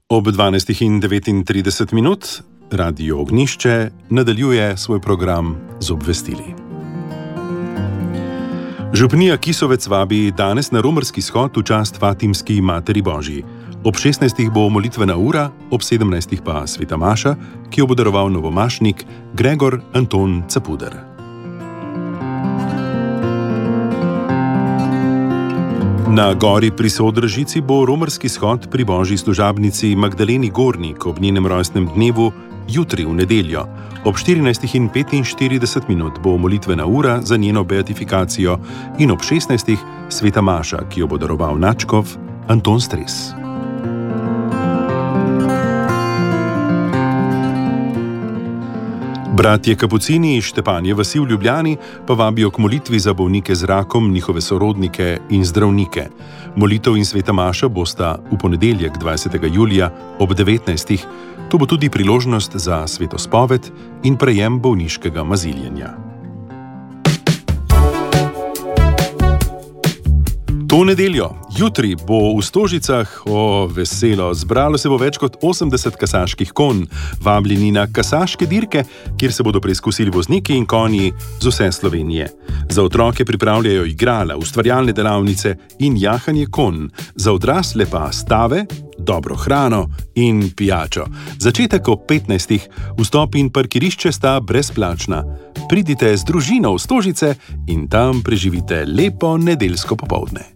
Ob 12:39 Radio Ognjišče nadaljuje svoj program z obvestili. Župnija Kisovec vabi danes na romarski shod v čast Fatimski Materi Božji. Ob 16. bo molitvena ura, ob 17. pa sveta maša, ki jo bo daroval novomašnik Gregor Anton Capuder. Na gori pri Sodražici bo romarski shod pri božji služabnici Magdaleni Gornik ob njenem rojstnem dnevu jutri v nedeljo. Ob 14:45 bo molitvena ura za njeno beatifikacijo in ob 16. sveta maša, ki jo bo daroval nadškof Anton Stres. Bratje Kapucini iz Štepanje vasi v Ljubljani pa vabijo k molitvi za bolnike z rakom, njihove sorodnike in zdravnike. Molitev in sveta maša bosta v ponedeljek 20. julija ob 19. To bo tudi priložnost za svetospoved in prejem bolniškega maziljenja. To nedeljo, jutri, bo v Stožicah, veselo, zbralo se bo več kot 80 kasaških konj, vabljeni na kasaške dirke, kjer se bodo preizkusili vozniki in konji z vse Slovenije. Za otroke pripravljajo igrala, ustvarjalne delavnice in jahanje konj, za odrasle pa stave, dobro hrano in pijačo. Začetek ob 15. Vstop in parkirišče sta brezplačna. Pridite z družino v Stožice in tam preživite lepo nedeljsko popoldne.